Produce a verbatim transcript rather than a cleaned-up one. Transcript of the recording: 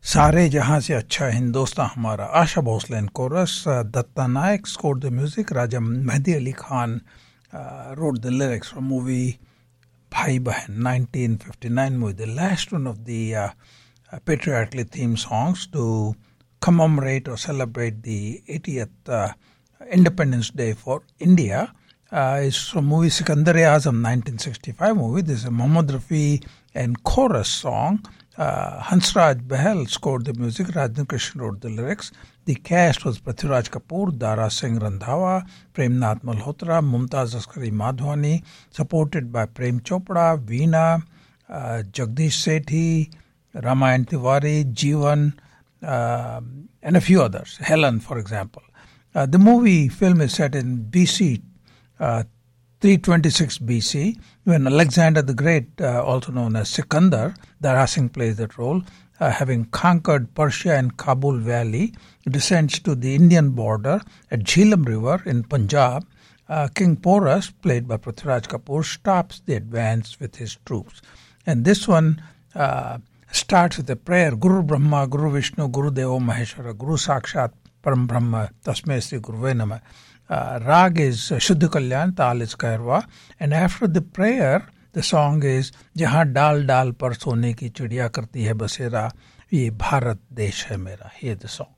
सारे जहां से अच्छा हिंदुस्तान हमारा. Asha Bhosle in chorus, uh, Datta Naik scored the music, Raja Mehdi Ali Khan uh, wrote the lyrics from movie Bhai Bahan, nineteen fifty-nine movie, the last one of the uh, patriotically themed songs to commemorate or celebrate the eightieth uh, Independence Day for India. Uh, is from movie Sikandar-e-Azam, nineteen sixty-five movie. This is a Mohammad Rafi and chorus song. Uh, Hansraj Bahal scored the music. Rajendra Krishnan wrote the lyrics. The cast was Prithviraj Kapoor, Dara Singh Randhawa, Premnath Malhotra, Mumtaz Askari Madhwani, supported by Prem Chopra, Veena, uh, Jagdish Sethi, Ramayan Tiwari, Jeevan, uh, and a few others. Helen, for example. Uh, the movie film is set in B C Uh, three twenty-six B C, when Alexander the Great, uh, also known as Sikandar, Dara Singh plays that role, uh, having conquered Persia and Kabul Valley, descends to the Indian border at Jhelum River in Punjab. Uh, King Porus, played by Prithviraj Kapoor, stops the advance with his troops. And this one uh, starts with a prayer, Guru Brahma, Guru Vishnu, Guru Devo Maheshwara, Guru Sakshat Param Brahma, Tasmai Sri Guruve Namah. Uh, Rag is uh, Shuddha Kalyan, Tal is Kairwa, and after the prayer, the song is Jahan Dal Dal Par Sone Ki Chidiya Karti Hai Basera, Ye Bharat Desh Hai Mera. Hear the song.